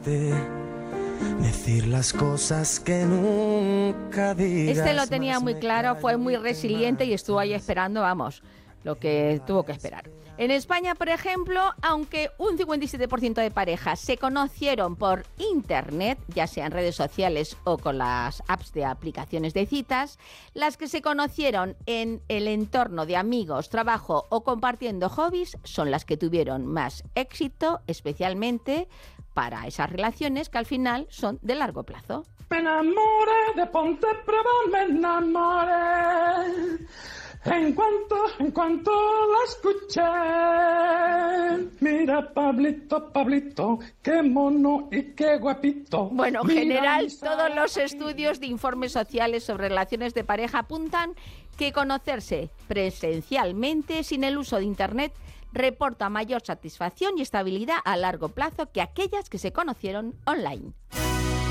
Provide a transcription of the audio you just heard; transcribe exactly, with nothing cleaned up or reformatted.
Decir las cosas que nunca digas. Este lo tenía muy claro, fue muy resiliente y estuvo ahí esperando, vamos, lo que tuvo que esperar. En España, por ejemplo, aunque un cincuenta y siete por ciento de parejas se conocieron por internet, ya sea en redes sociales o con las apps de aplicaciones de citas, las que se conocieron en el entorno de amigos, trabajo o compartiendo hobbies son las que tuvieron más éxito, especialmente para esas relaciones que al final son de largo plazo. Me enamoré de Ponte a Prueba, me enamoré. En cuanto, en cuanto la escuché, mira Pablito, Pablito, qué mono y qué guapito. Bueno, en Mira general, mis todos los estudios de informes sociales sobre relaciones de pareja apuntan que conocerse presencialmente sin el uso de Internet reporta mayor satisfacción y estabilidad a largo plazo que aquellas que se conocieron online.